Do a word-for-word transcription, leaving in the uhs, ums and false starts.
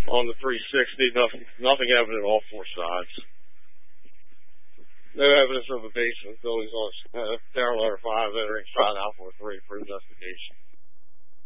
on the three sixty. Nothing, nothing evident on all four sides. No evidence of a basement. Buildings on uh, Tower Letter five entering side out for three for investigation.